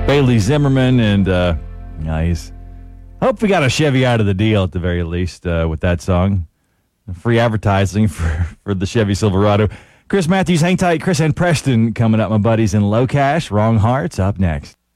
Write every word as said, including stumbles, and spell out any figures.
Bailey Zimmerman, and uh, nice. Hope we got a Chevy out of the deal at the very least uh, with that song. Free advertising for, for the Chevy Silverado. Chris Matthews, hang tight. Chris and Preston coming up, my buddies, in Low Cash. Wrong Hearts up next.